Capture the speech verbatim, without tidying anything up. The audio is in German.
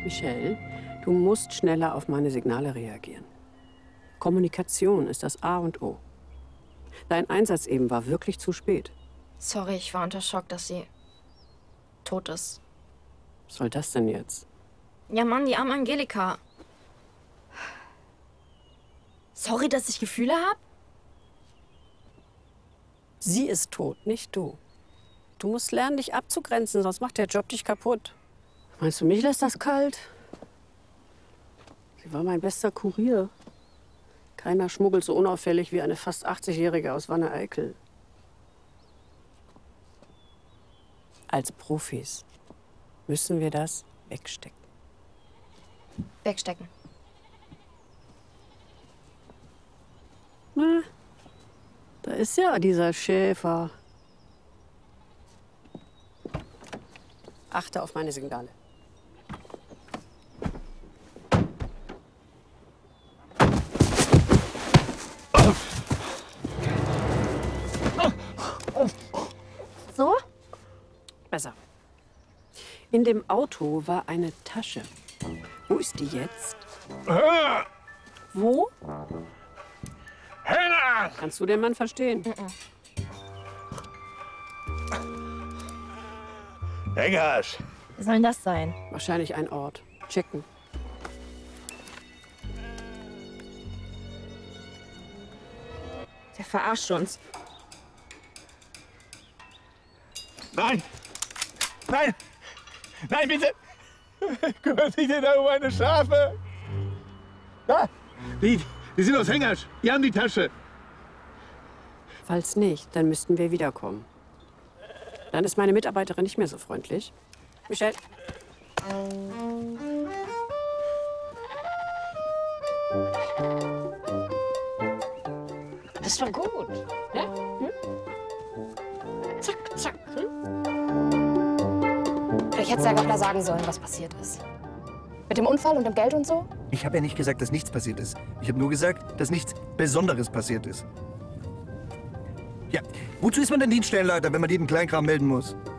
Michelle, du musst schneller auf meine Signale reagieren. Kommunikation ist das A und O. Dein Einsatz eben war wirklich zu spät. Sorry, ich war unter Schock, dass sie tot ist. Was soll das denn jetzt? Ja, Mann, die arme Angelika. Sorry, dass ich Gefühle habe? Sie ist tot, nicht du. Du musst lernen, dich abzugrenzen, sonst macht der Job dich kaputt. Meinst du, mich lässt das kalt? Sie war mein bester Kurier. Keiner schmuggelt so unauffällig wie eine fast achtzigjährige aus Wanne-Eickel. Als Profis müssen wir das wegstecken. Wegstecken. Na, da ist ja dieser Schäfer. Achte auf meine Signale. So? Besser. In dem Auto war eine Tasche. Wo ist die jetzt? Hör! Wo? Hör! Kannst du den Mann verstehen? Engers! Was soll denn das sein? Wahrscheinlich ein Ort. Checken. Der verarscht uns. Nein! Nein! Nein, bitte! Kümmert sich denn da um meine Schafe? Da! Die, die sind aus Hengersch. Die haben die Tasche. Falls nicht, dann müssten wir wiederkommen. Dann ist meine Mitarbeiterin nicht mehr so freundlich. Michelle. Das war gut. Ja? Hm? Zack, zack. Hm? Vielleicht hätte Herr Gappler sagen sollen, was passiert ist. Mit dem Unfall und dem Geld und so? Ich habe ja nicht gesagt, dass nichts passiert ist. Ich habe nur gesagt, dass nichts Besonderes passiert ist. Ja, wozu ist man denn Dienststellenleiter, wenn man jeden Kleinkram melden muss?